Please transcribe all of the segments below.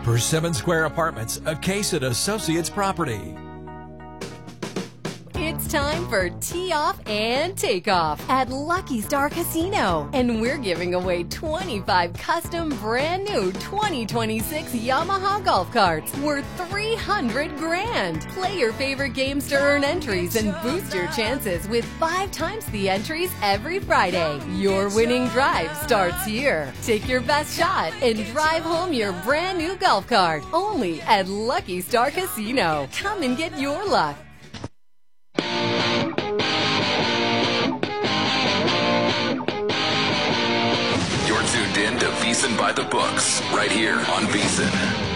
Persimmon Square Apartments, a Kasich Associates property. It's time for Tee Off and Takeoff at Lucky Star Casino. And we're giving away 25 custom brand new 2026 Yamaha golf carts worth $300 grand. Play your favorite games to earn entries and boost your chances with 5 times the entries every Friday. Your winning drive starts here. Take your best shot and drive home your brand new golf cart. Only at Lucky Star Casino. Come and get your luck. You're tuned in to VSiN by the Books, right here on VSiN.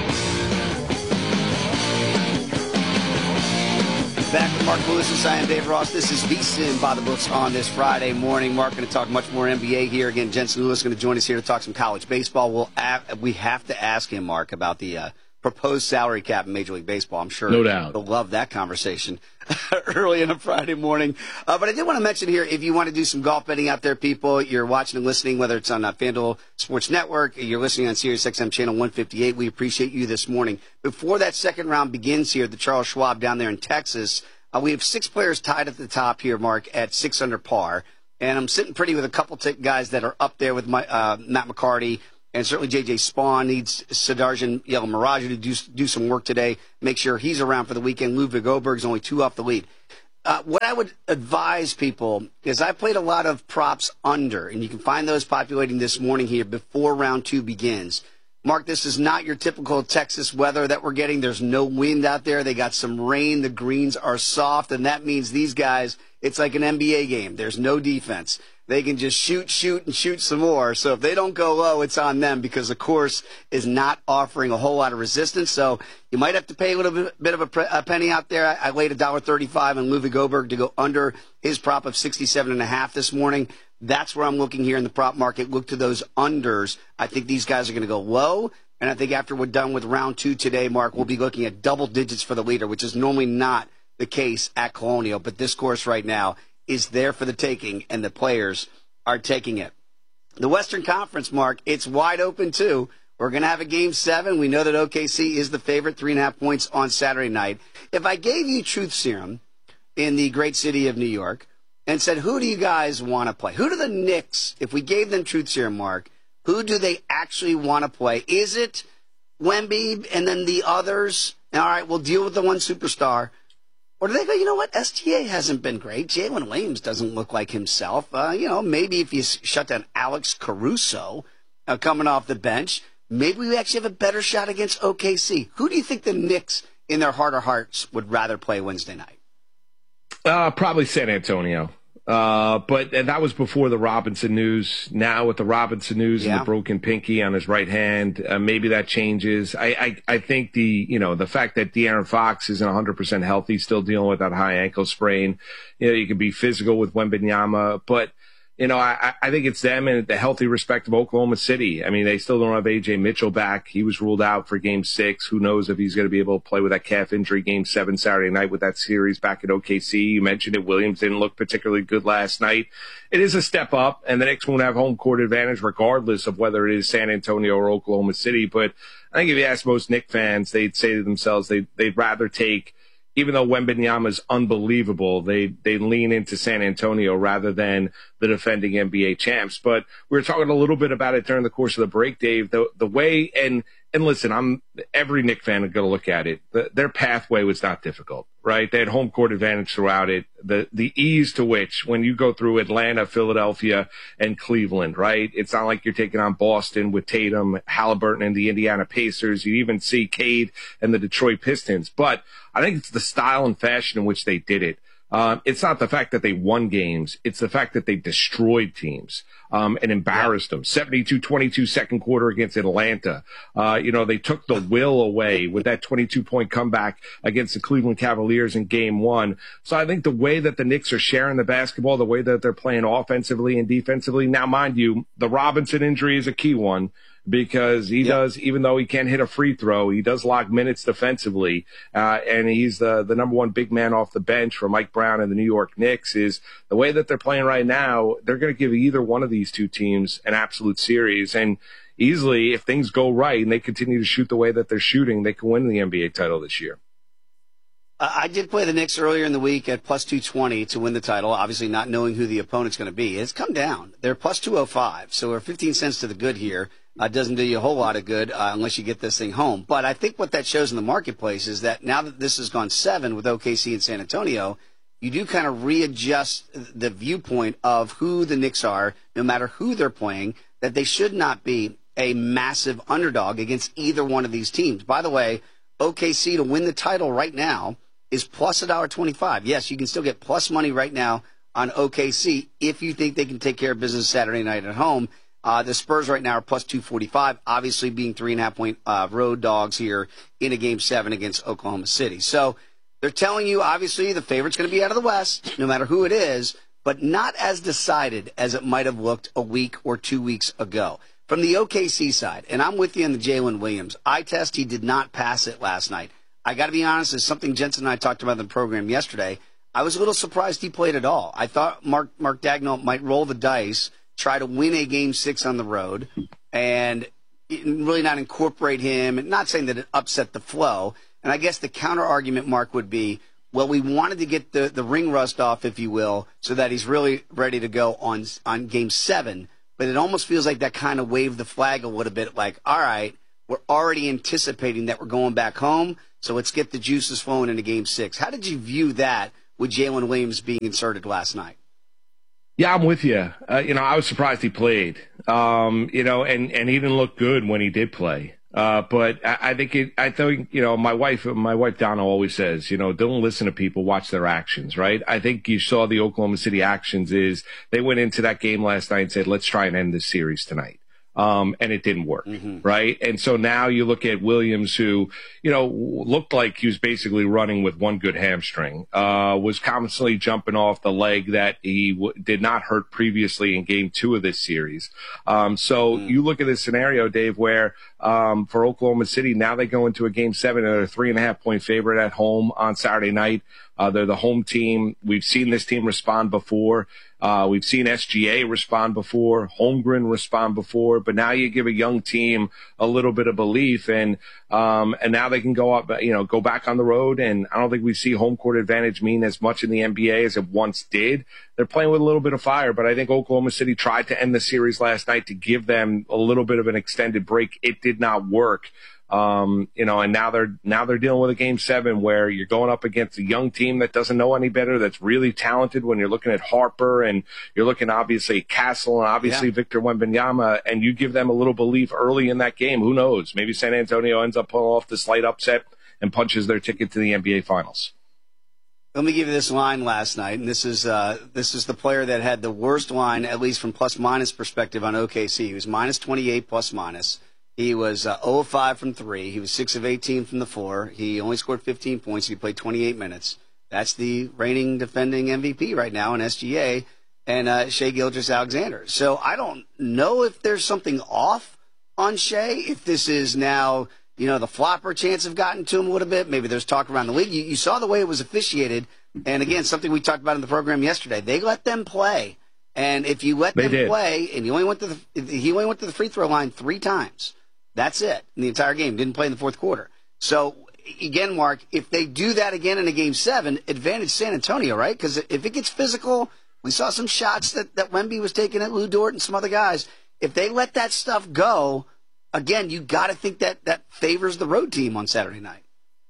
Back with Mark Lewis. I am Dave Ross. This is VSiN by the Books on this Friday morning. Mark going to talk much more NBA here. Again, Jensen Lewis going to join us here to talk some college baseball. We have to ask him, Mark, about the proposed salary cap in Major League Baseball. I'm sure no doubt he'll love that conversation early on a Friday morning. But I did want to mention here, if you want to do some golf betting out there, people, you're watching and listening, whether it's on FanDuel Sports Network, you're listening on SiriusXM Channel 158, we appreciate you this morning. Before that second round begins here at the Charles Schwab down there in Texas, we have 6 players tied at the top here, Mark, at 6 under par. And I'm sitting pretty with a couple guys that are up there with Matt McCarty. And certainly J.J. Spawn needs Sudarshan Yelmaraju to do some work today, make sure he's around for the weekend. Ludwig Oberg's only 2 off the lead. What I would advise people is I played a lot of props under, and you can find those populating this morning here before round 2 begins. Mark, this is not your typical Texas weather that we're getting. There's no wind out there. They got some rain. The greens are soft, and that means these guys, it's like an NBA game. There's no defense. They can just shoot, and shoot some more. So if they don't go low, it's on them because the course is not offering a whole lot of resistance. So you might have to pay a little bit of a penny out there. I laid $1.35 on Ludwig Oberg to go under his prop of 67.5 this morning. That's where I'm looking here in the prop market. Look to those unders. I think these guys are going to go low. And I think after we're done with round 2 today, Mark, we'll be looking at double digits for the leader, which is normally not the case at Colonial. But this course right now is there for the taking, and the players are taking it. The Western Conference, Mark, it's wide open, too. We're going to have a Game 7. We know that OKC is the favorite, 3.5 points on Saturday night. If I gave you truth serum in the great city of New York and said, who do you guys want to play? Who do the Knicks, if we gave them truth serum, Mark, who do they actually want to play? Is it Wemby and then the others? All right, we'll deal with the one superstar. Or do they go, you know what, SGA hasn't been great. Jalen Williams doesn't look like himself. Maybe if you shut down Alex Caruso coming off the bench, maybe we actually have a better shot against OKC. Who do you think the Knicks, in their heart of hearts, would rather play Wednesday night? Probably San Antonio. But that was before the Robinson news. Now with the Robinson news and the broken pinky on his right hand, maybe that changes. I think the fact that De'Aaron Fox isn't 100% healthy, still dealing with that high ankle sprain. You can be physical with Wembanyama, but I think it's them and the healthy respect of Oklahoma City. I mean, they still don't have A.J. Mitchell back. He was ruled out for Game 6. Who knows if he's going to be able to play with that calf injury Game 7 Saturday night with that series back at OKC. You mentioned it. Williams didn't look particularly good last night. It is a step up, and the Knicks won't have home court advantage regardless of whether it is San Antonio or Oklahoma City. But I think if you ask most Knicks fans, they'd say to themselves they'd rather take, even though Wembanyama is unbelievable, they lean into San Antonio rather than the defending NBA champs. But we were talking a little bit about it during the course of the break, Dave. The way, and listen, every Knicks fan is going to look at it. Their pathway was not difficult, right? They had home court advantage throughout it. The ease to which, when you go through Atlanta, Philadelphia, and Cleveland, right? It's not like you're taking on Boston with Tatum, Halliburton, and the Indiana Pacers. You even see Cade and the Detroit Pistons. But I think it's the style and fashion in which they did it. It's not the fact that they won games. It's the fact that they destroyed teams and embarrassed them. 72-22 second quarter against Atlanta. They took the will away with that 22-point comeback against the Cleveland Cavaliers in Game 1. So I think the way that the Knicks are sharing the basketball, the way that they're playing offensively and defensively. Now, mind you, the Robinson injury is a key one, because he does, even though he can't hit a free throw, he does log minutes defensively. And he's the number one big man off the bench for Mike Brown and the New York Knicks. Is the way that they're playing right now, they're going to give either one of these two teams an absolute series. And, easily, if things go right and they continue to shoot the way that they're shooting, they can win the NBA title this year. I did play the Knicks earlier in the week at plus 220 to win the title, obviously not knowing who the opponent's going to be. It's come down. They're plus 205, so we're 15 cents to the good here. Doesn't do you a whole lot of good unless you get this thing home. But I think what that shows in the marketplace is that now that this has gone 7 with OKC and San Antonio, you do kind of readjust the viewpoint of who the Knicks are, no matter who they're playing, that they should not be a massive underdog against either one of these teams. By the way, OKC to win the title right now is plus $1.25. Yes, you can still get plus money right now on OKC if you think they can take care of business Saturday night at home. The Spurs right now are plus 245, obviously being 3.5-point road dogs here in a Game 7 against Oklahoma City. So they're telling you, obviously, the favorite's going to be out of the West, no matter who it is, but not as decided as it might have looked a week or 2 weeks ago. From the OKC side, and I'm with you on the Jalen Williams, eye test, he did not pass it last night. I got to be honest, it's something Jensen and I talked about in the program yesterday. I was a little surprised he played at all. I thought Mark Daigneault might roll the dice, try to win a Game 6 on the road, and really not incorporate him. Not saying that it upset the flow. And I guess the counter argument, Mark, would be, well, we wanted to get the ring rust off, if you will, so that he's really ready to go on Game 7. But it almost feels like that kind of waved the flag a little bit, like, all right, we're already anticipating that we're going back home, so let's get the juices flowing into Game 6. How did you view that with Jalen Williams being inserted last night? Yeah, I'm with you. I was surprised he played, and he didn't look good when he did play. But I think my wife Donna always says, don't listen to people, watch their actions, right? I think you saw the Oklahoma City actions is they went into that game last night and said, let's try and end this series tonight. And it didn't work, right? And so now you look at Williams, who, looked like he was basically running with one good hamstring, was constantly jumping off the leg that he did not hurt previously in Game 2 of this series. You look at this scenario, Dave, where for Oklahoma City, now they go into a Game 7 and they're a 3.5-point favorite at home on Saturday night. They're the home team. We've seen this team respond before. We've seen SGA respond before, Holmgren respond before, but now you give a young team a little bit of belief, and now they can go back on the road. And I don't think we see home court advantage mean as much in the NBA as it once did. They're playing with a little bit of fire, but I think Oklahoma City tried to end the series last night to give them a little bit of an extended break. It did not work. And now they're dealing with a Game 7 where you're going up against a young team that doesn't know any better, that's really talented. When you're looking at Harper and you're looking obviously at Castle and obviously Victor Wembanyama, and you give them a little belief early in that game, who knows? Maybe San Antonio ends up pulling off the slight upset and punches their ticket to the NBA Finals. Let me give you this line last night, and this is the player that had the worst line, at least from plus-minus perspective on OKC. He was minus 28 plus-minus. He was 0 of 5 from 3. He was 6 of 18 from the floor. He only scored 15 points. He played 28 minutes. That's the reigning defending MVP right now in SGA and Shai Gilgeous-Alexander. So I don't know if there's something off on Shai, if this is now, the flopper chance have gotten to him a little bit. Maybe there's talk around the league. You saw the way it was officiated. And, again, something we talked about in the program yesterday. They let them play. And if you let them play, and he only went to the free throw line 3 times. That's it in the entire game. Didn't play in the fourth quarter. So, again, Mark, if they do that again in a Game 7, advantage San Antonio, right? Because if it gets physical, we saw some shots that Wemby was taking at Lou Dort and some other guys. If they let that stuff go, again, you got to think that favors the road team on Saturday night.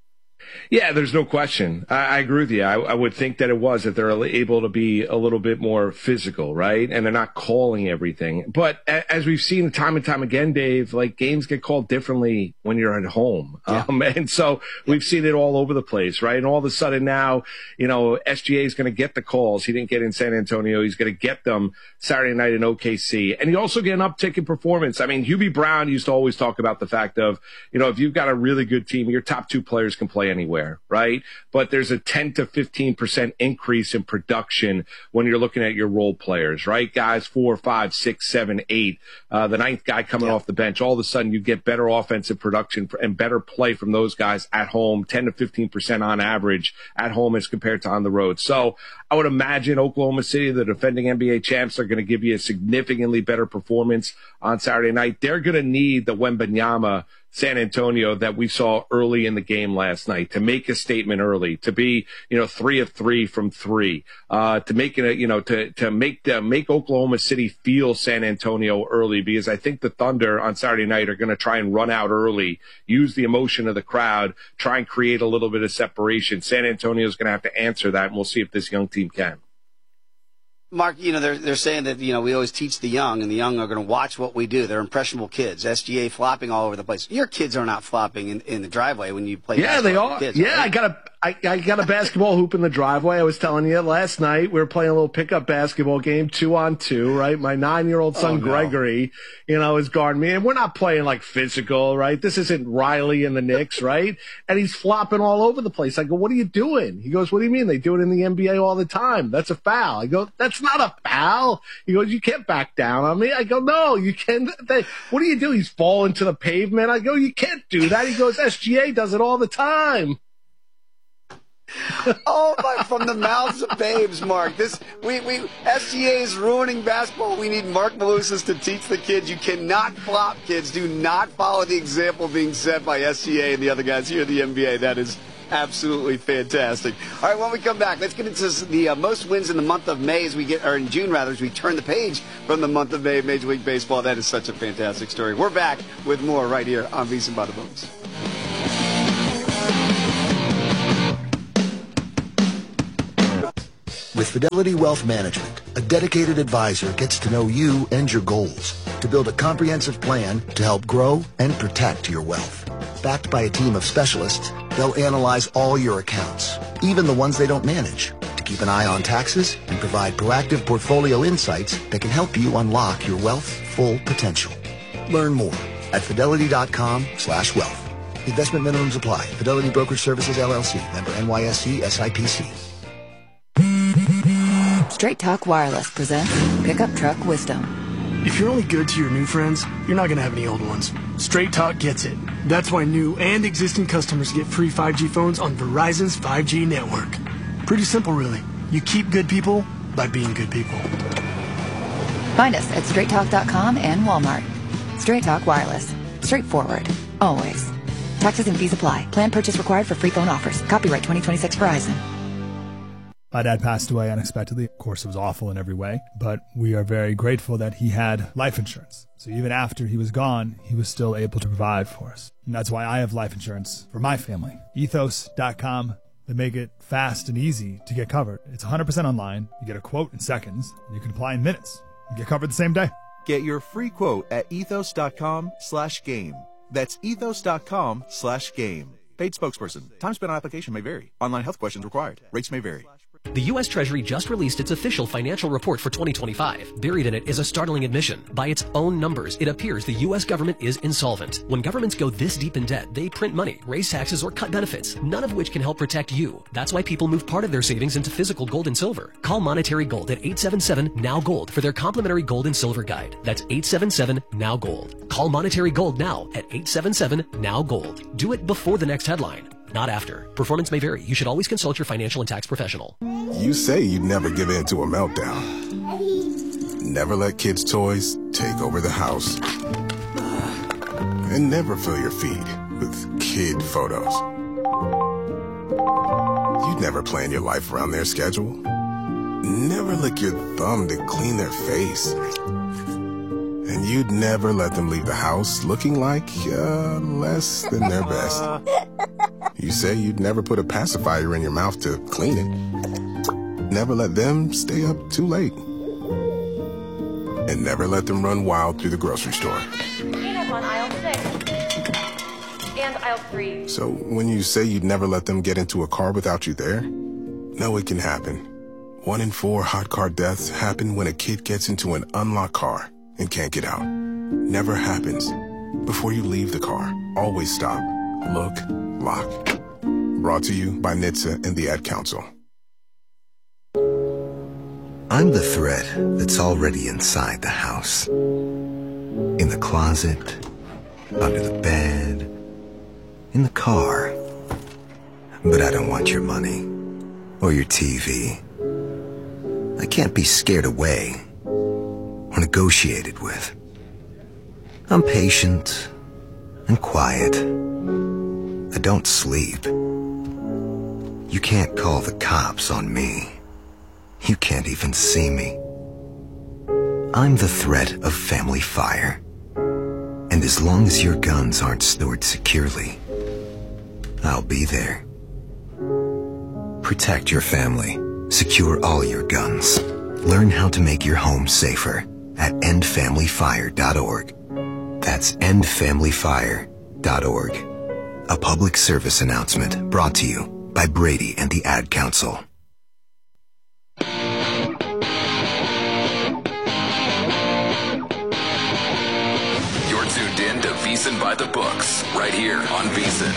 Yeah, there's no question. I agree with you. I would think that they're able to be a little bit more physical, right? And they're not calling everything. But as we've seen time and time again, Dave, like games get called differently when you're at home. Yeah. And so we've seen it all over the place, right? And all of a sudden now, SGA is going to get the calls. He didn't get in San Antonio. He's going to get them Saturday night in OKC. And you also get an uptick in performance. I mean, Hubie Brown used to always talk about the fact of, if you've got a really good team, your top 2 players can play anywhere, right? But there's a 10 to 15% increase in production when you're looking at your role players, right? Guys 4, 5, 6, 7, 8, the ninth guy coming off the bench. All of a sudden you get better offensive production and better play from those guys at home, 10 to 15% on average at home as compared to on the road. So I would imagine Oklahoma City, the defending NBA champs, are going to give you a significantly better performance on Saturday night. They're going to need the Wembanyama San Antonio that we saw early in the game last night to make a statement early, to be, 3 of 3 from 3, to make it, to make Oklahoma City feel San Antonio early, because I think the Thunder on Saturday night are going to try and run out early, use the emotion of the crowd, try and create a little bit of separation. San Antonio is going to have to answer that, and we'll see if this young team can. Mark, they're saying that, we always teach the young, and the young are going to watch what we do. They're impressionable kids. SGA flopping all over the place. Your kids are not flopping in the driveway when you play basketball. Yeah, they are. Kids, yeah, right? I got a basketball hoop in the driveway. I was telling you last night, we were playing a little pickup basketball game, 2-on-2, right? My 9-year-old son, Gregory, is guarding me. And we're not playing like physical, right? This isn't Riley and the Knicks, right? And he's flopping all over the place. I go, what are you doing? He goes, what do you mean? They do it in the NBA all the time. That's a foul. I go, that's not a foul. He goes, you can't back down on me. I go, no, you can. What do you do? He's falling to the pavement. I go, you can't do that. He goes, SGA does it all the time. From the mouths of babes, Mark. SGA is ruining basketball. We need Mark Malusis to teach the kids. You cannot flop, kids. Do not follow the example being set by SGA and the other guys here in the NBA. That is absolutely fantastic. All right, when we come back, let's get into the most wins in the month of May or in June rather, as we turn the page from the month of May of Major League Baseball. That is such a fantastic story. We're back with more right here on VSiN by the Books. With Fidelity Wealth Management, a dedicated advisor gets to know you and your goals to build a comprehensive plan to help grow and protect your wealth. Backed by a team of specialists, they'll analyze all your accounts, even the ones they don't manage, to keep an eye on taxes and provide proactive portfolio insights that can help you unlock your wealth's full potential. Learn more at fidelity.com/wealth. Investment minimums apply. Fidelity Brokerage Services, LLC. Member NYSE SIPC. Straight Talk Wireless presents Pickup Truck Wisdom. If you're only good to your new friends, you're not going to have any old ones. Straight Talk gets it. That's why new and existing customers get free 5G phones on Verizon's 5G network. Pretty simple, really. You keep good people by being good people. Find us at straighttalk.com and Walmart. Straight Talk Wireless. Straightforward. Always. Taxes and fees apply. Plan purchase required for free phone offers. Copyright 2026 Verizon. My dad passed away unexpectedly. Of course, it was awful in every way, but we are very grateful that he had life insurance. So even after he was gone, he was still able to provide for us. And that's why I have life insurance for my family. Ethos.com. They make it fast and easy to get covered. It's 100% online. You get a quote in seconds, and you can apply in minutes. You get covered the same day. Get your free quote at ethos.com/game. That's ethos.com/game. Paid spokesperson. Time spent on application may vary. Online health questions required. Rates may vary. The U.S. Treasury just released its official financial report for 2025. Buried in it is a startling admission. By its own numbers, it appears the U.S. government is insolvent. When governments go this deep in debt, they print money, raise taxes, or cut benefits, none of which can help protect you. That's why people move part of their savings into physical gold and silver. Call Monetary Gold at 877-NOW-GOLD for their complimentary gold and silver guide. That's 877-NOW-GOLD. Call Monetary Gold now at 877-NOW-GOLD. Do it before the next headline, not after. Performance may vary. You should always consult your financial and tax professional. You say you'd never give in to a meltdown. Never let kids' toys take over the house. And never fill your feed with kid photos. You'd never plan your life around their schedule. Never lick your thumb to clean their face. And you'd never let them leave the house looking like less than their best. You say you'd never put a pacifier in your mouth to clean it. Never let them stay up too late. And never let them run wild through the grocery store. Peanuts on aisle 6. And aisle 3. So when you say you'd never let them get into a car without you there, no, it can happen. 1 in 4 hot car deaths happen when a kid gets into an unlocked car and can't get out. Never happens. Before you leave the car, always stop, look, lock. Brought to you by NHTSA and the Ad Council. I'm the threat that's already inside the house. In the closet, under the bed, in the car. But I don't want your money or your TV. I can't be scared away or negotiated with. I'm patient and quiet. I don't sleep. You can't call the cops on me. You can't even see me. I'm the threat of family fire. And as long as your guns aren't stored securely, I'll be there. Protect your family. Secure all your guns. Learn how to make your home safer at endfamilyfire.org. That's endfamilyfire.org. A public service announcement brought to you by Brady and the Ad Council. You're tuned in to VSiN by the Books, right here on VSiN.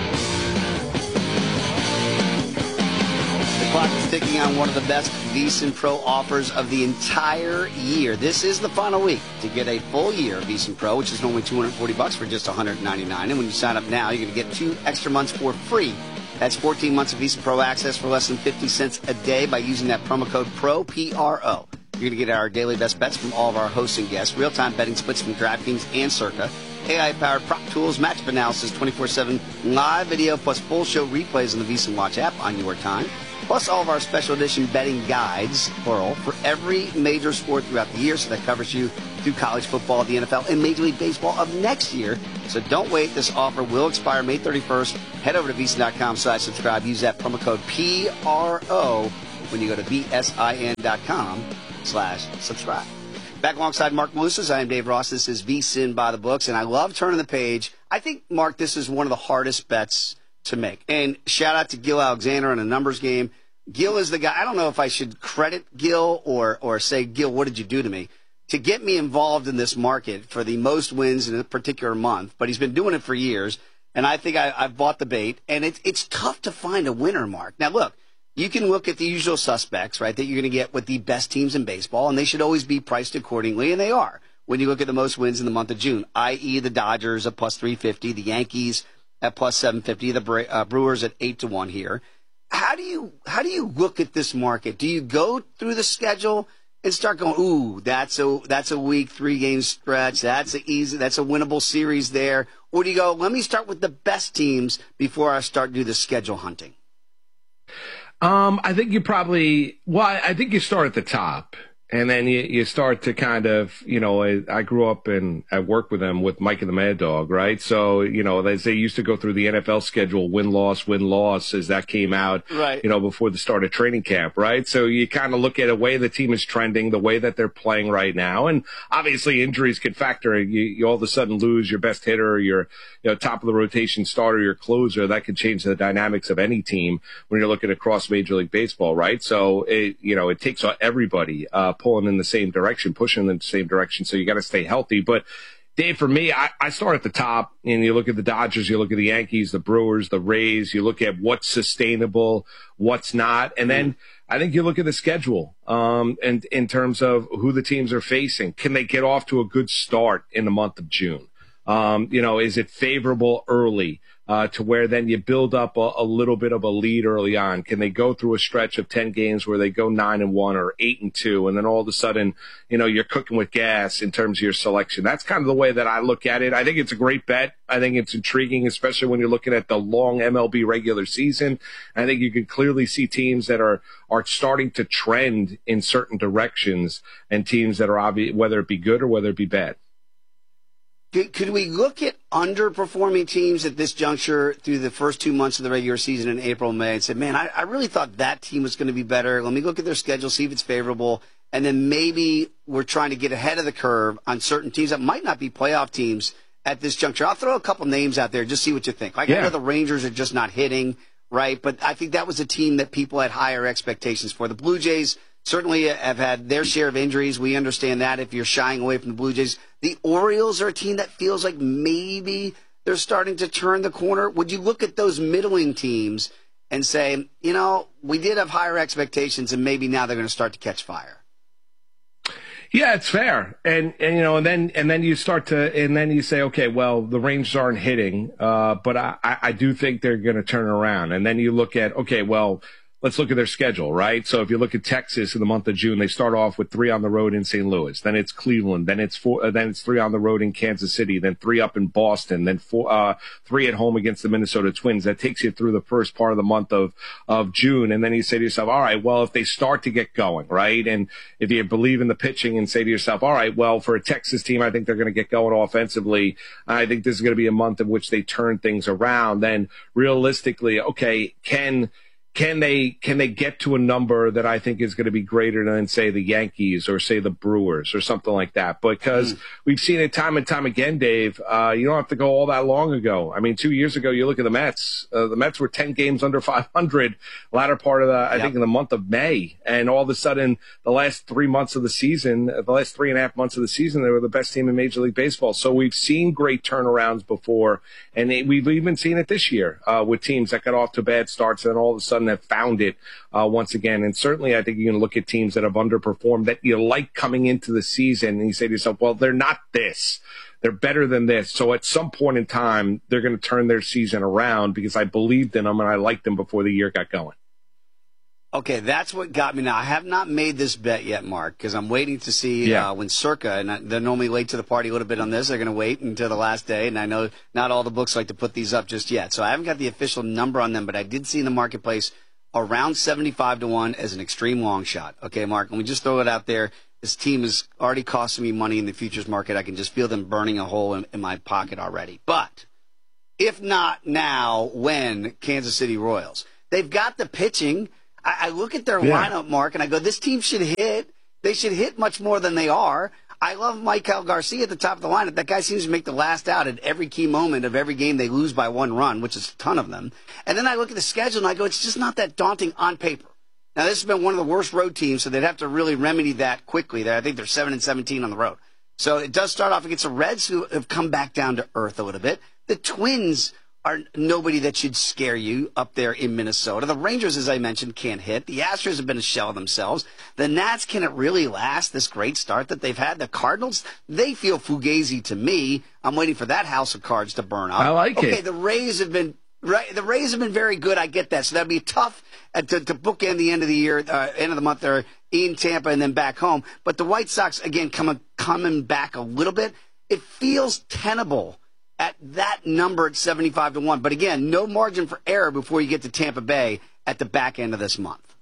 The clock is ticking on one of the best VSiN Pro offers of the entire year. This is the final week to get a full year of VSiN Pro, which is normally $240 for just $199. And when you sign up now, you're going to get 2 extra months for free. That's 14 months of VSiN Pro access for less than 50 cents a day by using that promo code PRO, P-R-O. You're going to get our daily best bets from all of our hosts and guests, real-time betting splits from DraftKings and Circa, AI-powered prop tools, matchup analysis, 24/7 live video, plus full show replays on the VSiN Watch app on your time, plus all of our special edition betting guides, plural, for every major sport throughout the year, so that covers you through college football, the NFL, and Major League Baseball of next year. So don't wait. This offer will expire May 31st. Head over to VSiN.com/subscribe. Use that promo code PRO when you go to VSIN.com/subscribe. Back alongside Mark Malusis, I am Dave Ross. This is VSiN by the Books, and I love turning the page. I think, Mark, this is one of the hardest bets to make. And shout out to Gil Alexander on a numbers game. Gil is the guy. I don't know if I should credit Gil or say, Gil, what did you do to me? To get me involved in this market for the most wins in a particular month. But he's been doing it for years, and I think I've bought the bait. And it's tough to find a winner, Mark. Now, look, you can look at the usual suspects, right, that you're going to get with the best teams in baseball, and they should always be priced accordingly, and they are. When you look at the most wins in the month of June, i.e. the Dodgers at plus 350, the Yankees at plus 750, the Brewers at 8-1 here. How do you look at this market? Do you go through the schedule and start going, ooh, that's a week 3-game stretch, that's a winnable series there, or do you go, let me start with the best teams before I start do the schedule hunting? I think I think you start at the top. And then you start to kind of, I grew up and I worked with them with Mike and the Mad Dog, right? So, they used to go through the NFL schedule, win-loss as that came out, right, before the start of training camp, right? So you kind of look at the way the team is trending, the way that they're playing right now. And obviously injuries could factor. You all of a sudden lose your best hitter, your top of the rotation starter, your closer. That could change the dynamics of any team when you're looking across Major League Baseball, right? So, it takes everybody, pulling in the same direction, pushing in the same direction. So you got to stay healthy. But Dave, for me, I start at the top, and you look at the Dodgers, you look at the Yankees, the Brewers, the Rays, you look at what's sustainable, what's not. And then I think you look at the schedule, and in terms of who the teams are facing. Can they get off to a good start in the month of June? Is it favorable early? To where then you build up a little bit of a lead early on. Can they go through a stretch of 10 games where they go 9-1 or 8-2, and then all of a sudden, you're cooking with gas in terms of your selection? That's kind of the way that I look at it. I think it's a great bet. I think it's intriguing, especially when you're looking at the long MLB regular season. I think you can clearly see teams that are starting to trend in certain directions, and teams that are obvious, whether it be good or whether it be bad. Could we look at underperforming teams at this juncture through the first 2 months of the regular season in April and May and say, man, I really thought that team was going to be better. Let me look at their schedule, see if it's favorable. And then maybe we're trying to get ahead of the curve on certain teams that might not be playoff teams at this juncture. I'll throw a couple names out there, just see what you think. I know the Rangers are just not hitting, right? But I think that was a team that people had higher expectations for. The Blue Jays certainly have had their share of injuries. We understand that if you're shying away from the Blue Jays. The Orioles are a team that feels like maybe they're starting to turn the corner? Would you look at those middling teams and say, we did have higher expectations and maybe now they're going to start to catch fire? Yeah, it's fair. And then you start to, and then you say, okay, well, the Rangers aren't hitting, but I do think they're going to turn around. And then you look at, okay, well, let's look at their schedule, right? So if you look at Texas in the month of June, they start off with 3 on the road in St. Louis. Then it's Cleveland. Then it's 3 on the road in Kansas City. Then 3 up in Boston. Then 3 at home against the Minnesota Twins. That takes you through the first part of the month of June. And then you say to yourself, all right, well, if they start to get going, right? And if you believe in the pitching and say to yourself, all right, well, for a Texas team, I think they're going to get going offensively. I think this is going to be a month in which they turn things around. Then realistically, okay, can they get to a number that I think is going to be greater than, say, the Yankees or, say, the Brewers or something like that? Because we've seen it time and time again, Dave. You don't have to go all that long ago. I mean, 2 years ago, you look at the Mets. The Mets were 10 games under 500 latter part of I think in the month of May. And all of a sudden, the last 3 months of the season, the last 3.5 months of the season, they were the best team in Major League Baseball. So we've seen great turnarounds before. And we've even seen it this year with teams that got off to bad starts and then all of a sudden have found it once again. And certainly I think you can look at teams that have underperformed that you like coming into the season and you say to yourself, well, they're not this. They're better than this. So at some point in time, they're going to turn their season around because I believed in them and I liked them before the year got going. Okay, that's what got me. Now, I have not made this bet yet, Mark, because I'm waiting to see when Circa, and they're normally late to the party a little bit on this. They're going to wait until the last day, and I know not all the books like to put these up just yet. So I haven't got the official number on them, but I did see in the marketplace around 75 to 1 as an extreme long shot. Okay, Mark, let me just throw it out there. This team is already costing me money in the futures market. I can just feel them burning a hole in my pocket already. But if not now, when? Kansas City Royals. They've got the pitching. I look at their lineup, Mark, and I go, this team should hit. They should hit much more than they are. I love Maikel Garcia at the top of the lineup. That guy seems to make the last out at every key moment of every game they lose by 1 run, which is a ton of them. And then I look at the schedule and I go, it's just not that daunting on paper. Now, this has been one of the worst road teams, so they'd have to really remedy that quickly. I think they're 7-17 on the road. So it does start off against the Reds, who have come back down to earth a little bit. The Twins are nobody that should scare you up there in Minnesota. The Rangers, as I mentioned, can't hit. The Astros have been a shell of themselves. The Nats, can it really last, this great start that they've had? The Cardinals, they feel fugazi to me. I'm waiting for that house of cards to burn up. I like it. Okay, the Rays have been very good. I get that. So that'd be tough to bookend the end of the year, end of the month there in Tampa and then back home. But the White Sox, again, coming back a little bit. It feels tenable at that number at 75 to 1. But again, no margin for error before you get to Tampa Bay at the back end of this month.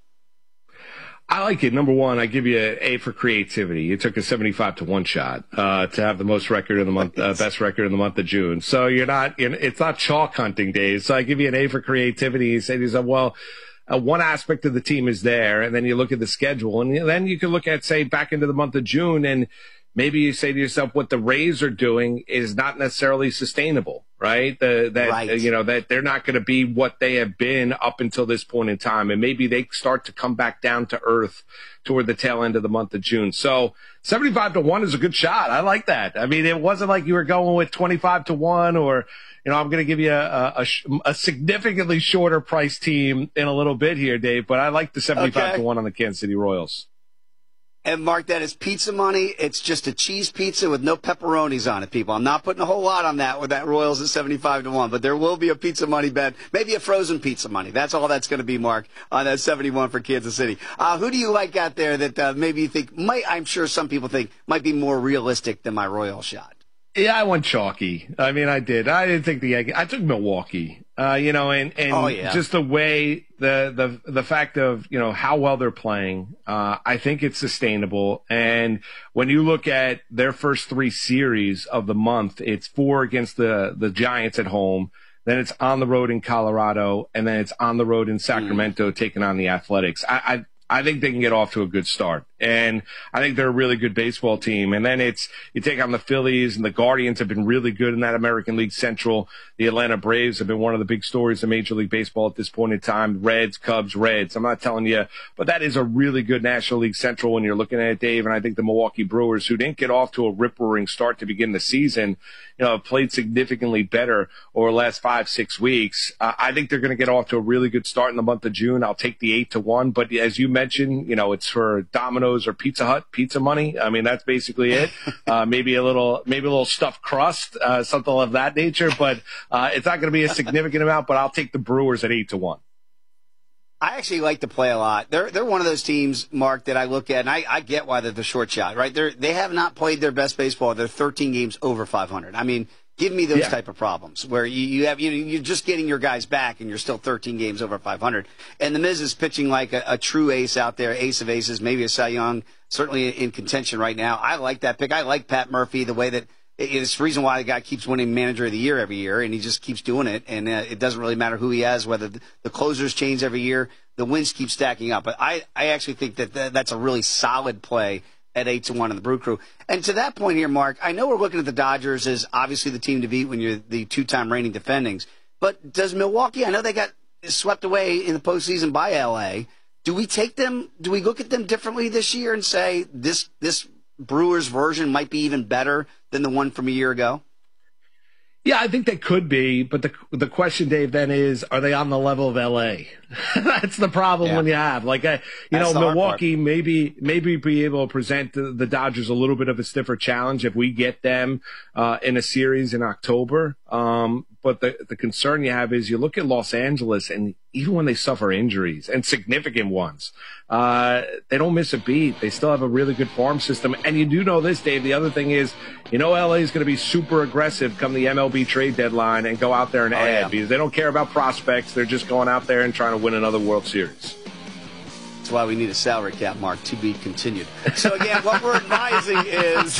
I like it. Number one, I give you an A for creativity. You took a 75 to 1 shot to have the most record in the month, best record in the month of June. So it's not chalk hunting days. So I give you an A for creativity. You say to yourself, well, one aspect of the team is there, and then you look at the schedule, and then you can look at, say, back into the month of June, and maybe you say to yourself, what the Rays are doing is not necessarily sustainable, right? That they're not going to be what they have been up until this point in time. And maybe they start to come back down to earth toward the tail end of the month of June. So 75 to 1 is a good shot. I like that. I mean, it wasn't like you were going with 25 to 1 or, I'm going to give you a significantly shorter price team in a little bit here, Dave, but I like the 75 to 1 on the Kansas City Royals. And Mark, that is pizza money. It's just a cheese pizza with no pepperonis on it, people. I'm not putting a whole lot on that with that Royals at 75 to 1, but there will be a pizza money bet, maybe a frozen pizza money. That's all that's going to be, Mark, on that 71 for Kansas City. Who do you like out there that maybe you think I'm sure some people think might be more realistic than my Royal shot? Yeah, I went chalky. I mean, I did. I didn't think the Yankees. I took Milwaukee. Just the way the fact of how well they're playing. I think it's sustainable. And when you look at their first 3 series of the month, it's 4 against the Giants at home. Then it's on the road in Colorado, and then it's on the road in Sacramento taking on the Athletics. I think they can get off to a good start. And I think they're a really good baseball team. And then you take on the Phillies, and the Guardians have been really good in that American League Central. The Atlanta Braves have been one of the big stories of Major League Baseball at this point in time. Reds, Cubs, Reds. I'm not telling you, but that is a really good National League Central when you're looking at it, Dave. And I think the Milwaukee Brewers, who didn't get off to a rip-roaring start to begin the season, have played significantly better over the last 5-6 weeks. I think they're going to get off to a really good start in the month of June. I'll take the 8-1. But as you mentioned, it's for Domino's or Pizza Hut pizza money. I mean, that's basically it. Maybe a little stuffed crust, something of that nature. But it's not going to be a significant amount. But I'll take the Brewers at 8-1. I actually like to play a lot. They're one of those teams, Mark, that I look at, and I get why they're the short shot, right? They have not played their best baseball. They're 13 games over 500. I mean, give me those type of problems where you're just getting your guys back and you're still 13 games over 500. And the Miz is pitching like a true ace out there, ace of aces, maybe a Cy Young, certainly in contention right now. I like that pick. I like Pat Murphy, the way that it's the reason why the guy keeps winning Manager of the Year every year, and he just keeps doing it. And it doesn't really matter who he has, whether the closers change every year. The wins keep stacking up. But I actually think that's a really solid play at 8-1 in the Brew Crew. And to that point here, Mark, I know we're looking at the Dodgers as obviously the team to beat when you're the two-time reigning defendings. But does Milwaukee, I know they got swept away in the postseason by L.A., do we take them, do we look at them differently this year and say this Brewers version might be even better than the one from a year ago? Yeah, I think they could be, but the question, Dave, then is, are they on the level of L.A.? That's the problem when you have, Milwaukee maybe be able to present the Dodgers a little bit of a stiffer challenge if we get them in a series in October. But the concern you have is you look at Los Angeles, and even when they suffer injuries, and significant ones, they don't miss a beat. They still have a really good farm system. And you do know this, Dave. The other thing is, LA is going to be super aggressive come the MLB trade deadline and go out there and add because they don't care about prospects. They're just going out there and trying to win another World Series. That's why we need a salary cap, Mark, to be continued. So, again, what we're advising is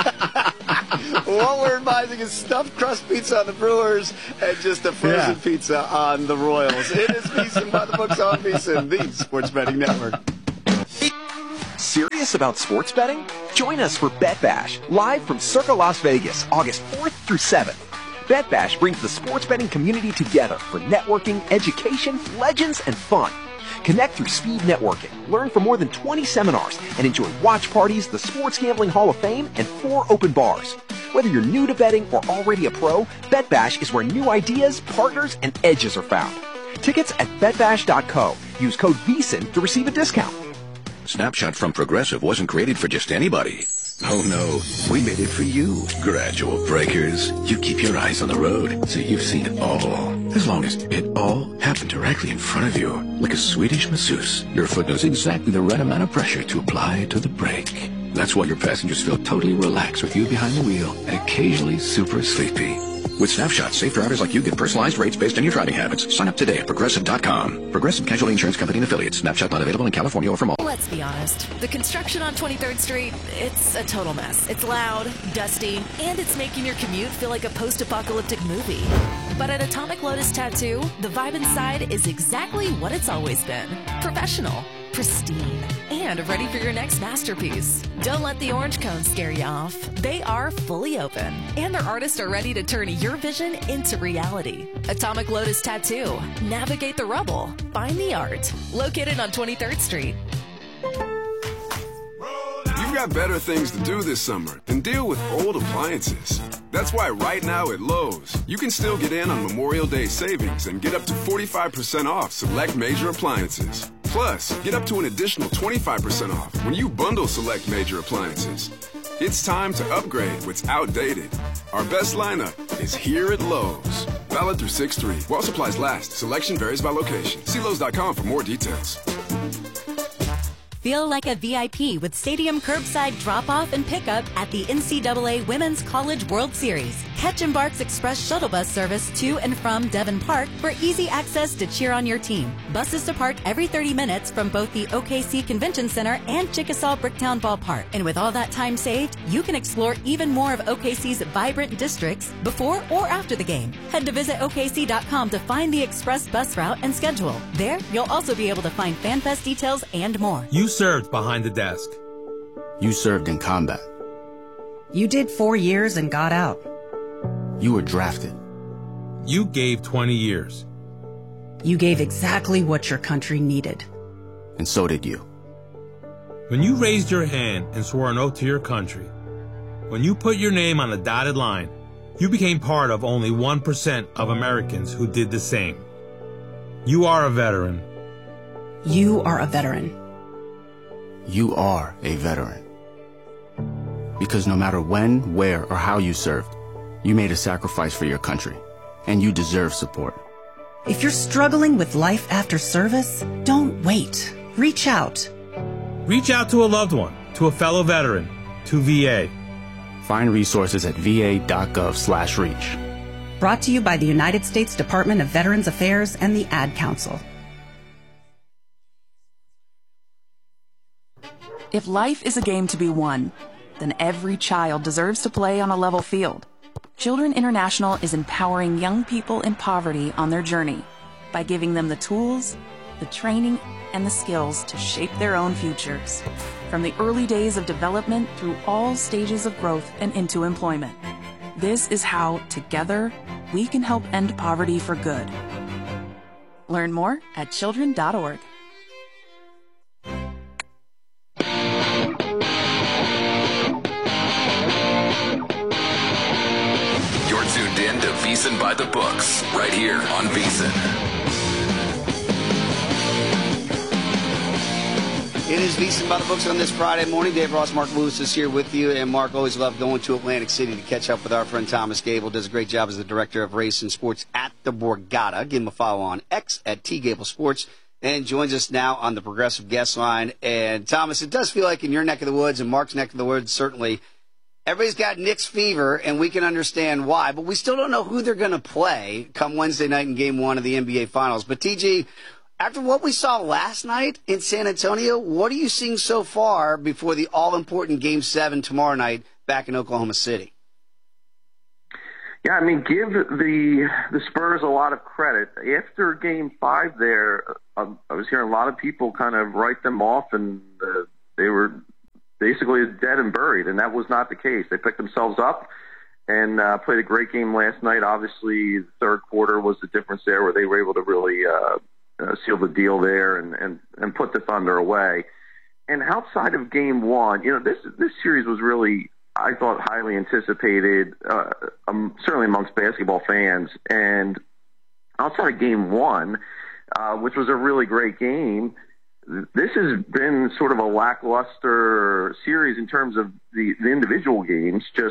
stuffed crust pizza on the Brewers and just a frozen pizza on the Royals. It is VSiN by the Books on VSiN, the Sports Betting Network. Serious about sports betting? Join us for Bet Bash, live from Circa Las Vegas, August 4th through 7th. Bet Bash brings the sports betting community together for networking, education, legends, and fun. Connect through speed networking, learn from more than 20 seminars, and enjoy watch parties, the Sports Gambling Hall of Fame, and 4 open bars. Whether you're new to betting or already a pro, Bet Bash is where new ideas, partners, and edges are found. Tickets at betbash.co. Use code VSiN to receive a discount. Snapshot from Progressive wasn't created for just anybody. Oh no, we made it for you. Gradual breakers. You keep your eyes on the road, so you've seen it all. As long as it all happened directly in front of you, like a Swedish masseuse, your foot knows exactly the right amount of pressure to apply to the brake. That's why your passengers feel totally relaxed with you behind the wheel and occasionally super sleepy. With Snapshot, safe drivers like you get personalized rates based on your driving habits. Sign up today at Progressive.com. Progressive Casualty Insurance Company and Affiliates. Snapshot not available in California or from all. Let's be honest. The construction on 23rd Street, it's a total mess. It's loud, dusty, and it's making your commute feel like a post-apocalyptic movie. But at Atomic Lotus Tattoo, the vibe inside is exactly what it's always been. Professional, pristine, and ready for your next masterpiece. Don't let the orange cones scare you off. They are fully open, and their artists are ready to turn your vision into reality. Atomic Lotus Tattoo. Navigate the rubble. Find the art. Located on 23rd Street. You've got better things to do this summer than deal with old appliances. That's why right now at Lowe's, you can still get in on Memorial Day savings and get up to 45% off select major appliances. Plus, get up to an additional 25% off when you bundle select major appliances. It's time to upgrade what's outdated. Our best lineup is here at Lowe's. Valid through 6/3. While supplies last, selection varies by location. See Lowe's.com for more details. Feel like a VIP with stadium curbside drop-off and pickup at the NCAA Women's College World Series. Catch Embark's Express shuttle bus service to and from Devon Park for easy access to cheer on your team. Buses depart every 30 minutes from both the OKC Convention Center and Chickasaw Bricktown Ballpark. And with all that time saved, you can explore even more of OKC's vibrant districts before or after the game. Head to visit OKC.com to find the Express bus route and schedule. There, you'll also be able to find FanFest details and more. You served behind the desk. You served in combat. You did 4 years and got out. You were drafted. You gave 20 years. You gave exactly what your country needed. And so did you. When you raised your hand and swore an oath to your country, when you put your name on the dotted line, you became part of only 1% of Americans who did the same. You are a veteran. You are a veteran. You are a veteran. Because no matter when, where, or how you served, you made a sacrifice for your country, and you deserve support. If you're struggling with life after service, don't wait. Reach out. Reach out to a loved one, to a fellow veteran, to VA. Find resources at va.gov/reach. Brought to you by the United States Department of Veterans Affairs and the Ad Council. If life is a game to be won, then every child deserves to play on a level field. Children International is empowering young people in poverty on their journey by giving them the tools, the training, and the skills to shape their own futures, from the early days of development through all stages of growth and into employment. This is how, together, we can help end poverty for good. Learn more at children.org. You're tuned in to VSiN by the Books, right here on VSiN. It is VSiN by the Books on this Friday morning. Dave Ross, Mark Lewis is here with you. And Mark, always loved going to Atlantic City to catch up with our friend Thomas Gable. Does a great job as the director of race and sports at the Borgata. Give him a follow on X at @TGable Sports. And joins us now on the Progressive Guest Line. And Thomas, it does feel like in your neck of the woods and Mark's neck of the woods, certainly, everybody's got Knicks fever, and we can understand why. But we still don't know who they're going to play come Wednesday night in Game 1 of the NBA Finals. But, TG, after what we saw last night in San Antonio, what are you seeing so far before the all-important Game 7 tomorrow night back in Oklahoma City? Yeah, I mean, give the Spurs a lot of credit. After Game 5 there, I was hearing a lot of people kind of write them off, and they were basically dead and buried, and that was not the case. They picked themselves up and played a great game last night. Obviously, the third quarter was the difference there where they were able to really seal the deal there and put the Thunder away. And outside of Game 1, you know, this series was really, I thought, highly anticipated, certainly amongst basketball fans. And outside of Game 1, which was a really great game, this has been sort of a lackluster series in terms of the individual games. Just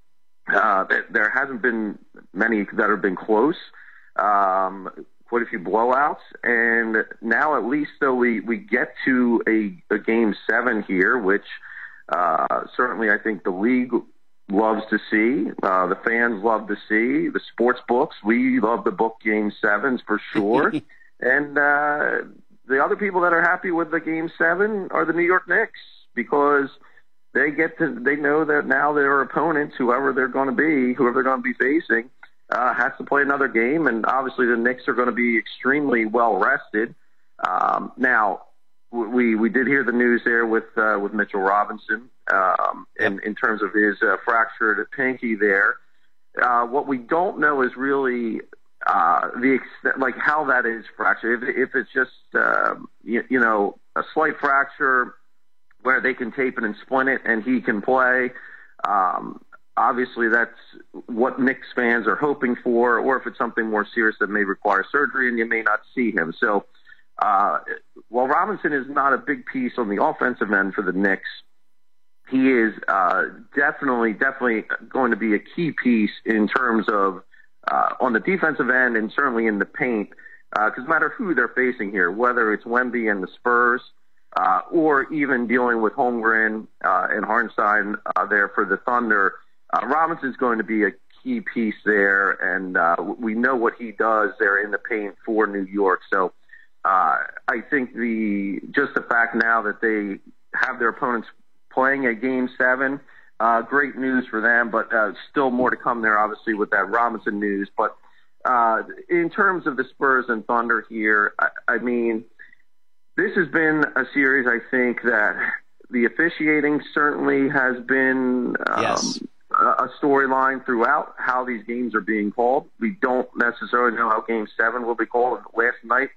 there hasn't been many that have been close. Quite a few blowouts, and now at least though we get to a Game 7 here, which certainly I think the league loves to see, the fans love to see, the sports books, we love to book Game 7s for sure, and the other people that are happy with the Game 7 are the New York Knicks, because they know that now their opponents, whoever they're going to be facing, has to play another game, and obviously the Knicks are going to be extremely well rested. Now, we did hear the news there with Mitchell Robinson in terms of his fractured pinky there. What we don't know is really the extent, like how that is fractured. If it's just you know, a slight fracture where they can tape it and splint it and he can play. Obviously, that's what Knicks fans are hoping for, or if it's something more serious that may require surgery and you may not see him. So while Robinson is not a big piece on the offensive end for the Knicks, he is definitely going to be a key piece in terms of on the defensive end and certainly in the paint, because no matter who they're facing here, whether it's Wemby and the Spurs, or even dealing with Holmgren and Hartenstein there for the Thunder, Robinson's going to be a key piece there, and we know what he does there in the paint for New York. So I think just the fact now that they have their opponents playing a Game 7, great news for them, but still more to come there, obviously, with that Robinson news. But in terms of the Spurs and Thunder here, I mean, this has been a series, I think, that the officiating certainly has been a storyline throughout how these games are being called. We don't necessarily know how Game 7 will be called. Last night,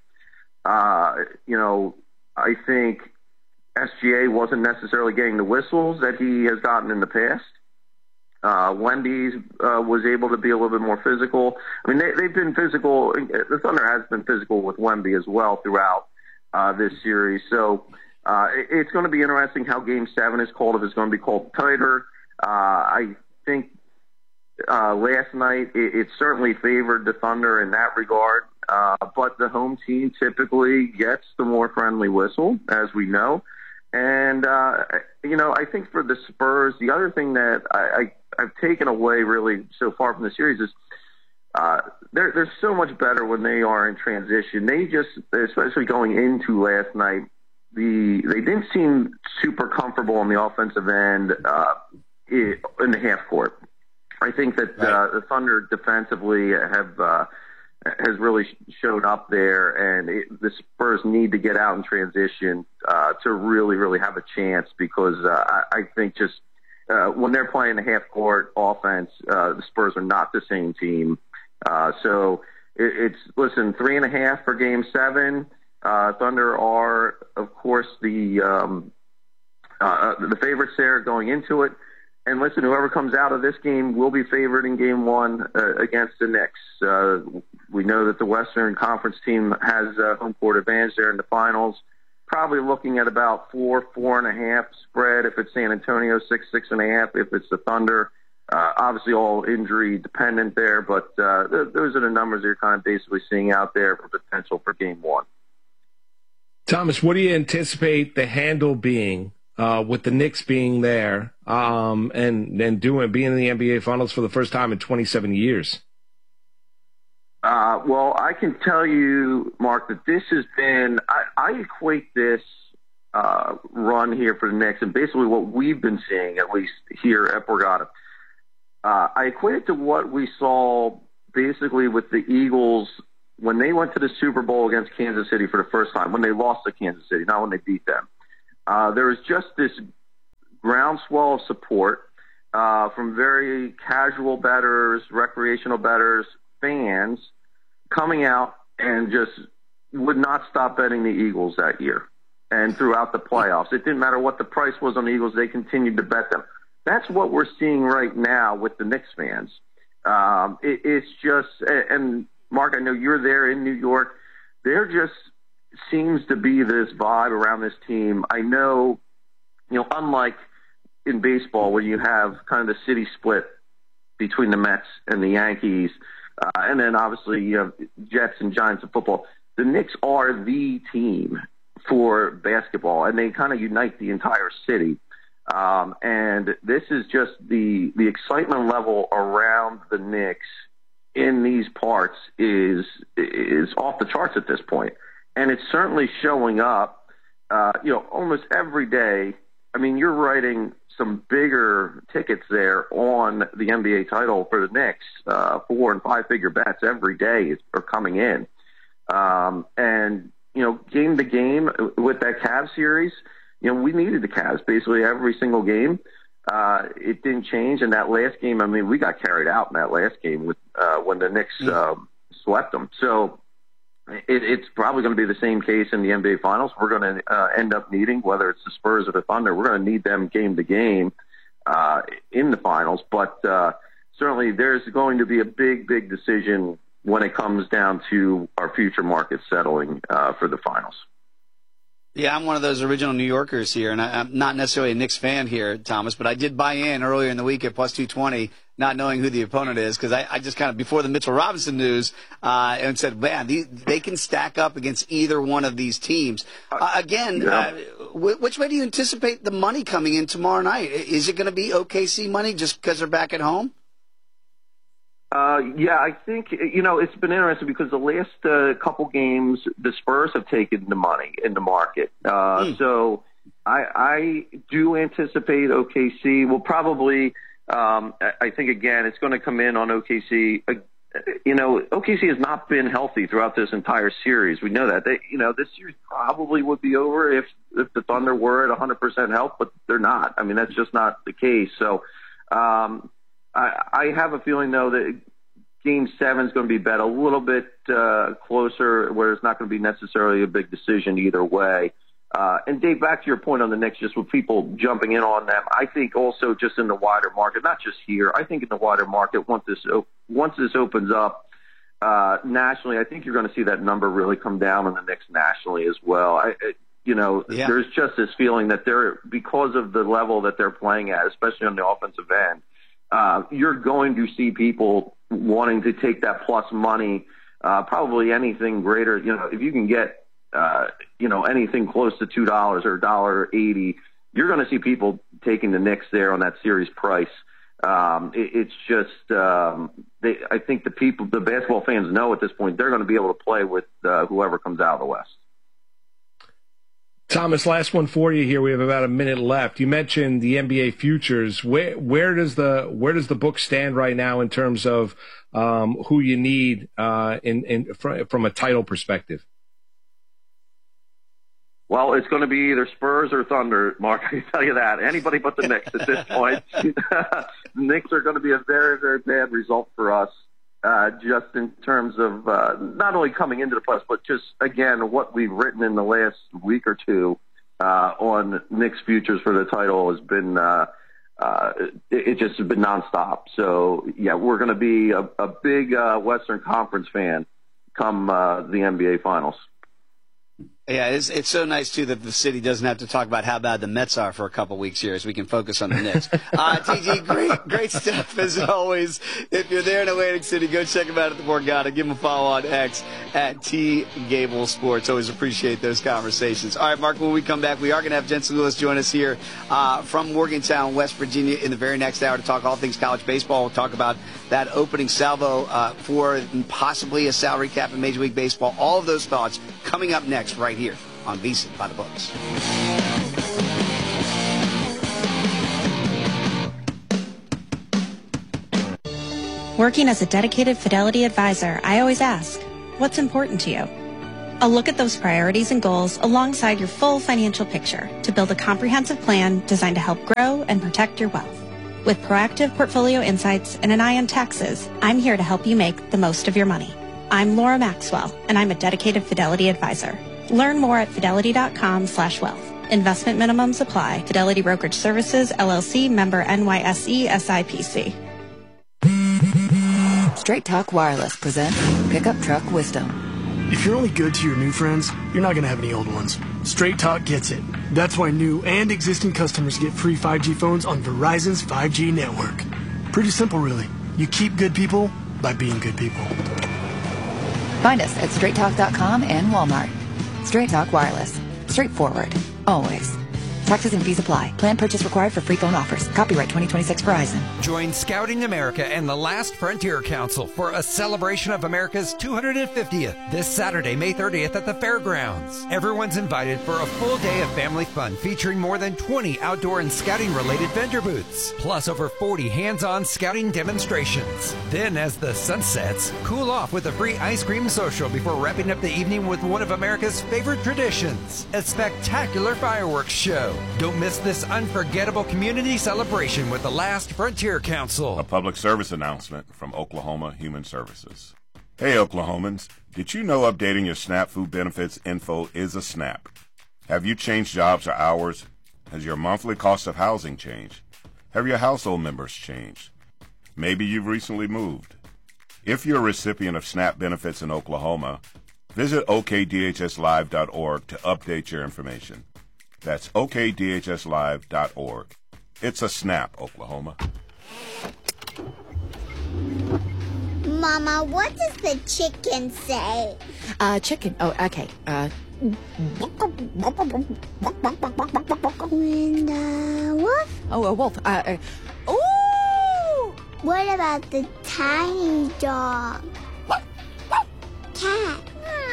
I think SGA wasn't necessarily getting the whistles that he has gotten in the past. Wendy's was able to be a little bit more physical. I mean, they've been physical. The Thunder has been physical with Wemby as well throughout this series. So it's going to be interesting how Game 7 is called, if it's going to be called tighter. I think last night it certainly favored the Thunder in that regard. But the home team typically gets the more friendly whistle, as we know. And, I think for the Spurs, the other thing that I've taken away really so far from the series is they're so much better when they are in transition. They just, especially going into last night, they didn't seem super comfortable on the offensive end in the half court. I think that the Thunder defensively has really showed up there, and the Spurs need to get out in transition to really, really have a chance, because I think just when they're playing the half-court offense, the Spurs are not the same team. So it's 3.5 for Game 7. Thunder are, of course, the favorites there going into it. And listen, whoever comes out of this game will be favored in Game 1 against the Knicks. We know that the Western Conference team has home court advantage there in the finals. Probably looking at about 4.5 spread if it's San Antonio, 6.5 if it's the Thunder. Obviously all injury dependent there, but those are the numbers you're kind of basically seeing out there for potential for Game 1. Thomas, what do you anticipate the handle being with the Knicks being there and being in the NBA Finals for the first time in 27 years? Well, I can tell you, Mark, that this has been – I equate this run here for the Knicks and basically what we've been seeing, at least here at Borgata. I equate it to what we saw basically with the Eagles when they went to the Super Bowl against Kansas City for the first time, when they lost to Kansas City, not when they beat them. There was just this groundswell of support from very casual bettors, recreational bettors, fans coming out and just would not stop betting the Eagles that year and throughout the playoffs. It didn't matter what the price was on the Eagles. They continued to bet them. That's what we're seeing right now with the Knicks fans. It's just – and, Mark, I know you're there in New York. There just seems to be this vibe around this team. I know, unlike in baseball where you have kind of the city split between the Mets and the Yankees, and then obviously you have Jets and Giants of football, the Knicks are the team for basketball, and they kind of unite the entire city. And this is just the excitement level around the Knicks in these parts is off the charts at this point. And it's certainly showing up, almost every day. I mean, you're writing some bigger tickets there on the NBA title for the Knicks. 4 and 5 figure bets every day are coming in. And, game to game with that Cavs series, we needed the Cavs basically every single game. It didn't change. In that last game, I mean, we got carried out in that last game with when the Knicks swept them. So it's probably going to be the same case in the NBA Finals. We're going to end up needing, whether it's the Spurs or the Thunder, we're going to need them game to game in the Finals. But certainly there's going to be a big, big decision when it comes down to our future market settling for the Finals. Yeah, I'm one of those original New Yorkers here, and I'm not necessarily a Knicks fan here, Thomas, but I did buy in earlier in the week at plus 220, not knowing who the opponent is, because I just kind of, before the Mitchell Robinson news, and said, man, they can stack up against either one of these teams. Which way do you anticipate the money coming in tomorrow night? Is it going to be OKC money just because they're back at home? Yeah, I think, it's been interesting because the last couple games, the Spurs have taken the money in the market. So I do anticipate OKC will probably, I think, again, it's going to come in on OKC OKC has not been healthy throughout this entire series. We know that. This series probably would be over if the Thunder were at 100% health, but they're not. I mean, that's just not the case. So I have a feeling, though, that Game 7 is going to be bet a little bit closer, where it's not going to be necessarily a big decision either way. And Dave, back to your point on the Knicks, just with people jumping in on them, I think also just in the wider market, not just here, I think in the wider market, once this opens up nationally, I think you're going to see that number really come down on the Knicks nationally as well. There's just this feeling that because of the level that they're playing at, especially on the offensive end, you're going to see people wanting to take that plus money, probably anything greater. If you can get, anything close to $2 or $1.80, you're going to see people taking the Knicks there on that series price. It's just, I think the basketball fans know at this point they're going to be able to play with whoever comes out of the West. Thomas, last one for you here. We have about a minute left. You mentioned the NBA futures. Where does the book stand right now in terms of who you need from a title perspective? Well, it's going to be either Spurs or Thunder, Mark. I can tell you that. Anybody but the Knicks at this point. The Knicks are going to be a very, very bad result for us, just in terms of not only coming into the playoffs, but just, again, what we've written in the last week or two on Knicks futures for the title has been it just has been nonstop. So, yeah, we're going to be a big Western Conference fan come the NBA Finals. Yeah, it's so nice, too, that the city doesn't have to talk about how bad the Mets are for a couple weeks here, as we can focus on the Knicks. TG, great stuff, as always. If you're there in Atlantic City, go check him out at the Borgata. Give him a follow on X at @TGable Sports. Always appreciate those conversations. All right, Mark, when we come back, we are going to have Jensen Lewis join us here from Morgantown, West Virginia, in the very next hour to talk all things college baseball. We'll talk about that opening salvo for possibly a salary cap in Major League Baseball. All of those thoughts coming up next right here on VSiN by the Books. Working as a dedicated Fidelity advisor, I always ask, what's important to you? I'll look at those priorities and goals alongside your full financial picture to build a comprehensive plan designed to help grow and protect your wealth. With proactive portfolio insights and an eye on taxes, I'm here to help you make the most of your money. I'm Laura Maxwell, and I'm a dedicated Fidelity advisor. Learn more at fidelity.com/wealth. Investment minimums apply. Fidelity Brokerage Services, LLC, member NYSE, SIPC. Straight Talk Wireless presents Pickup Truck Wisdom. If you're only good to your new friends, you're not going to have any old ones. Straight Talk gets it. That's why new and existing customers get free 5G phones on Verizon's 5G network. Pretty simple, really. You keep good people by being good people. Find us at straighttalk.com and Walmart. Straight Talk Wireless. Straightforward. Always. Taxes and fees apply. Plan purchase required for free phone offers. Copyright 2026 Verizon. Join Scouting America and the Last Frontier Council for a celebration of America's 250th this Saturday, May 30th at the fairgrounds. Everyone's invited for a full day of family fun featuring more than 20 outdoor and scouting-related vendor booths, plus over 40 hands-on scouting demonstrations. Then, as the sun sets, cool off with a free ice cream social before wrapping up the evening with one of America's favorite traditions, a spectacular fireworks show. Don't miss this unforgettable community celebration with the Last Frontier Council. A public service announcement from Oklahoma Human Services. Hey, Oklahomans, did you know updating your SNAP food benefits info is a snap? Have you changed jobs or hours? Has your monthly cost of housing changed? Have your household members changed? Maybe you've recently moved. If you're a recipient of SNAP benefits in Oklahoma, visit okdhslive.org to update your information. That's okdhslive.org. It's a snap, Oklahoma. Mama, what does the chicken say? Chicken. Oh, okay. And wolf? Oh, a wolf. Ooh! What about the tiny dog? Cat?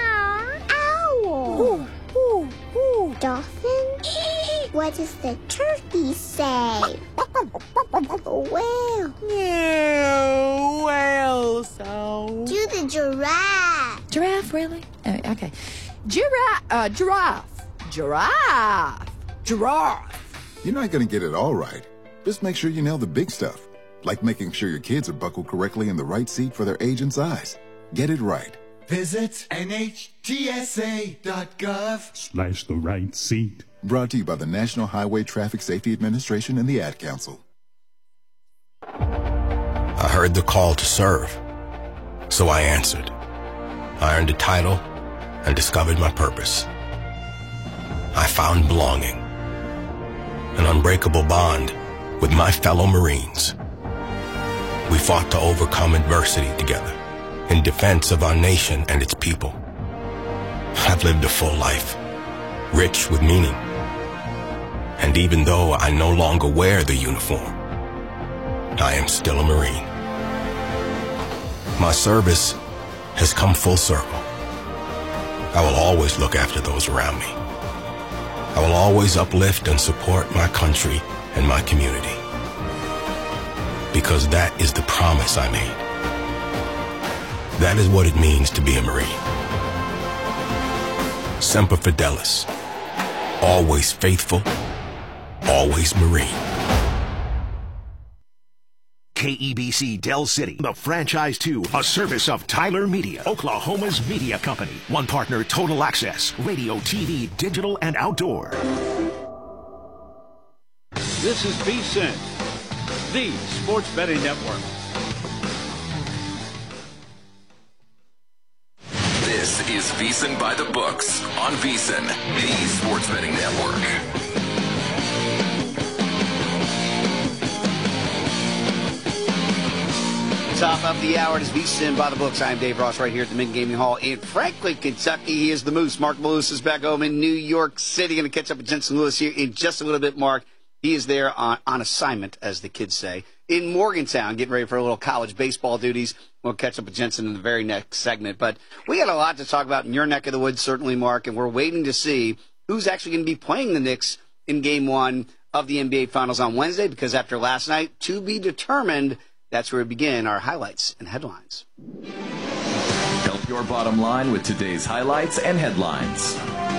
Owl? Ooh. Dolphin? What does the turkey say? Whale. Yeah, whale sound. Do the giraffe. Giraffe, really? Okay. Giraffe. Giraffe. You're not going to get it all right. Just make sure you nail the big stuff, like making sure your kids are buckled correctly in the right seat for their age and size. Get it right. Visit NHTSA.gov/the right seat. Brought to you by the National Highway Traffic Safety Administration and the Ad Council. I heard the call to serve, so I answered. I earned a title and discovered my purpose. I found belonging, an unbreakable bond with my fellow Marines. We fought to overcome adversity together in defense of our nation and its people. I've lived a full life, rich with meaning. And even though I no longer wear the uniform, I am still a Marine. My service has come full circle. I will always look after those around me. I will always uplift and support my country and my community. Because that is the promise I made. That is what it means to be a Marine. Semper Fidelis. Always faithful. Always Marine. KEBC Del City, the franchise 2, a service of Tyler Media, Oklahoma's media company. One partner, Total Access, radio, TV, digital, and outdoor. This is VSiN, the sports betting network. This is VSiN by the Books on VSiN, the sports betting network. Top of the hour is VSiN by the Books. I'm Dave Ross right here at the Mint Gaming Hall in Franklin, Kentucky. He is the Moose. Mark Lewis is back home in New York City. Going to catch up with Jensen Lewis here in just a little bit, Mark. He is there on assignment, as the kids say, in Morgantown, getting ready for a little college baseball duties. We'll catch up with Jensen in the very next segment. But we got a lot to talk about in your neck of the woods, certainly, Mark, and we're waiting to see who's actually going to be playing the Knicks in Game 1 of the NBA Finals on Wednesday, because after last night, to be determined. That's where we begin our highlights and headlines. Help your bottom line with today's highlights and headlines.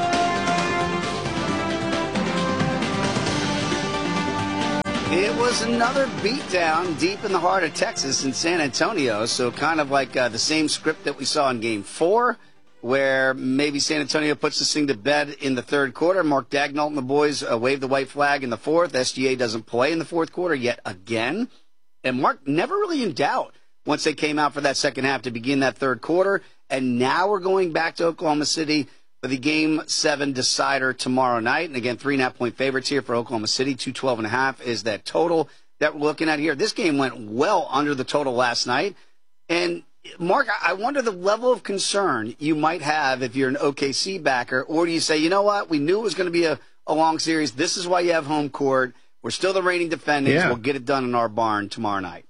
It was another beatdown deep in the heart of Texas in San Antonio, so kind of like the same script that we saw in Game 4, where maybe San Antonio puts this thing to bed in the third quarter. Mark Daigneault and the boys wave the white flag in the fourth. SGA doesn't play in the fourth quarter yet again. And Mark never really in doubt once they came out for that second half to begin that third quarter. And now we're going back to Oklahoma City for the Game 7 decider tomorrow night. And again, 3.5-point favorites here for Oklahoma City. 212.5 is that total that we're looking at here. This game went well under the total last night. And Mark, I wonder the level of concern you might have if you're an OKC backer, or do you say, you know what, we knew it was going to be a long series. This is why you have home court. We're still the reigning defendants. Yeah. We'll get it done in our barn tomorrow night.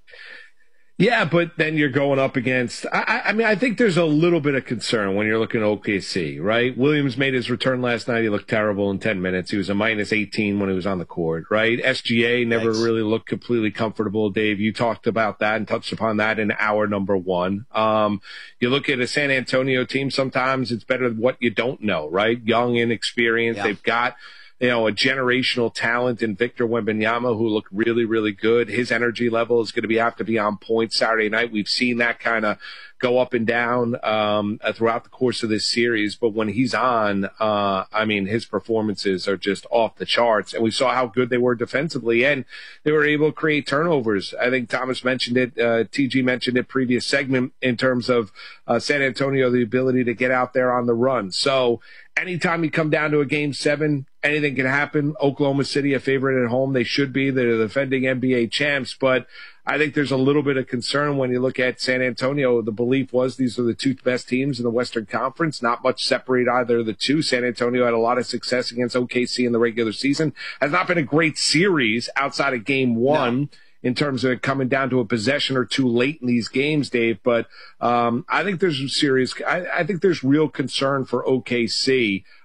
Yeah, but then you're going up against I mean, I think there's a little bit of concern when you're looking at OKC, right? Williams made his return last night. He looked terrible in 10 minutes. He was a minus 18 when he was on the court, right? SGA never really looked completely comfortable. Dave, you talked about that and touched upon that in hour number 1. You look at a San Antonio team, sometimes it's better what you don't know, right? Young, inexperienced. Yeah. They've got a generational talent in Victor Wembanyama, who looked really, really good. His energy level is going to have to be on point Saturday night. We've seen that kind of go up and down throughout the course of this series. But when he's on, I mean, his performances are just off the charts. And we saw how good they were defensively, and they were able to create turnovers. I think Thomas mentioned it, TG mentioned it previous segment in terms of San Antonio, the ability to get out there on the run. So anytime you come down to a Game 7, anything can happen. Oklahoma City, a favorite at home. They should be. They're the defending NBA champs. But I think there's a little bit of concern when you look at San Antonio. The belief was these are the two best teams in the Western Conference. Not much separate either of the two. San Antonio had a lot of success against OKC in the regular season. Has not been a great series outside of Game 1. No. In terms of it coming down to a possession or two late in these games, Dave. But I think there's I think there's real concern for OKC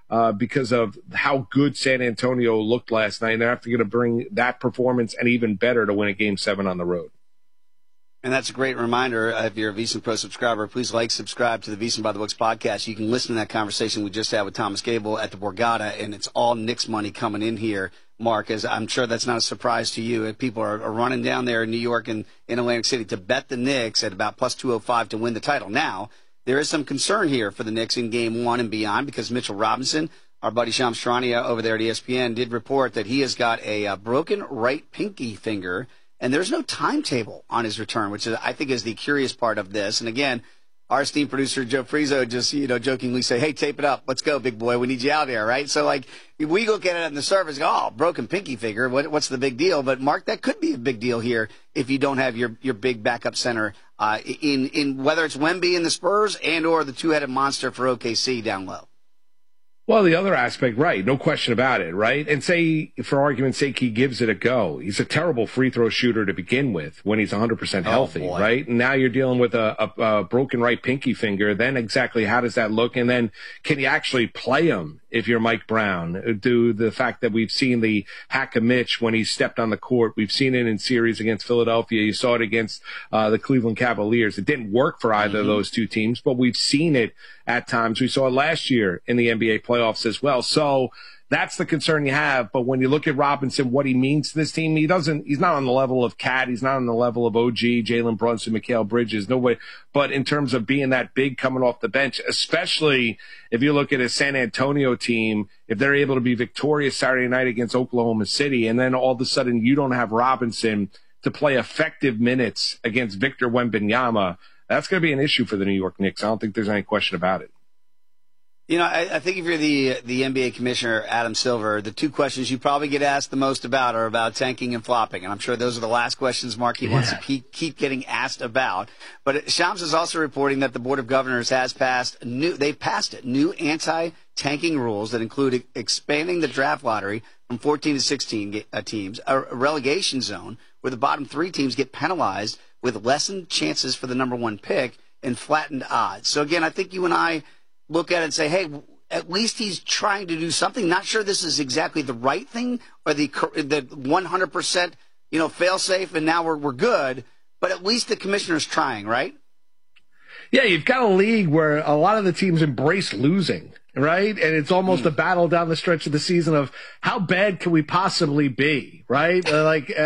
because of how good San Antonio looked last night. And they're going to bring that performance and even better to win a Game 7 on the road. And that's a great reminder. If you're a VSiN Pro subscriber, please subscribe to the VSiN by the Books podcast. You can listen to that conversation we just had with Thomas Gable at the Borgata, and it's all Knicks money coming in here, Mark, as I'm sure that's not a surprise to you. People are running down there in New York and in Atlantic City to bet the Knicks at about plus 205 to win the title. Now, there is some concern here for the Knicks in Game 1 and beyond because Mitchell Robinson, our buddy Shams Charania over there at ESPN, did report that he has got a broken right pinky finger. And there's no timetable on his return, which I think is the curious part of this. And again, our esteemed producer Joe Frizo just, jokingly say, "Hey, tape it up. Let's go, big boy. We need you out there," right? So like, we look at it on the surface, go, "Oh, broken pinky finger. What's the big deal?" But Mark, that could be a big deal here if you don't have your big backup center in whether it's Wemby in the Spurs and or the two-headed monster for OKC down low. Well, the other aspect, right, no question about it, right? And say, for argument's sake, he gives it a go. He's a terrible free throw shooter to begin with when he's 100% healthy, right? And now you're dealing with a broken right pinky finger. Then exactly how does that look? And then can you actually play him if you're Mike Brown? Do the fact that we've seen the hack of Mitch when he stepped on the court. We've seen it in series against Philadelphia. You saw it against the Cleveland Cavaliers. It didn't work for either of those two teams, but we've seen it at times. We saw it last year in the NBA playoffs as well. So that's the concern you have. But when you look at Robinson, what he means to this team, he's not on the level of Cat. He's not on the level of OG, Jalen Brunson, Mikal Bridges, nobody. But in terms of being that big coming off the bench, especially if you look at a San Antonio team, if they're able to be victorious Saturday night against Oklahoma City, and then all of a sudden you don't have Robinson to play effective minutes against Victor Wembanyama, that's going to be an issue for the New York Knicks. I don't think there's any question about it. I think if you're the NBA commissioner, Adam Silver, the two questions you probably get asked the most about are about tanking and flopping. And I'm sure those are the last questions Mark wants to keep getting asked about. But Shams is also reporting that the Board of Governors has passed new anti-tanking rules that include expanding the draft lottery from 14 to 16 teams, a relegation zone where the bottom 3 teams get penalized with lessened chances for the number 1 pick and flattened odds. So again, I think you and I look at it and say, hey, at least he's trying to do something. Not sure this is exactly the right thing or the 100%, fail safe and now we're good, but at least the commissioner's trying, right? Yeah, you've got a league where a lot of the teams embrace losing, right? And it's almost a battle down the stretch of the season of how bad can we possibly be, right?